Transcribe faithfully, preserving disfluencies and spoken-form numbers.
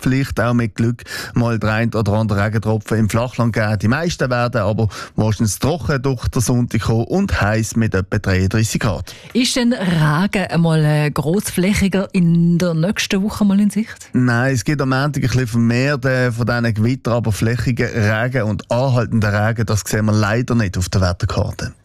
vielleicht auch mit Glück mal der ein oder andere Regentropfen im Flachland geben. Die meisten werden aber wahrscheinlich trocken durch den Sonntag kommen und heiß mit etwa dreiunddreißig Grad. Ist denn Regen einmal grossflächiger in der nächsten Woche mal in Sicht? Nein, es gibt am Montag ein bisschen vermehrt äh, von diesen Gewitter, aber flächigen Regen und anhaltenden Regen, das sehen wir leider nicht auf der Wetterkarte.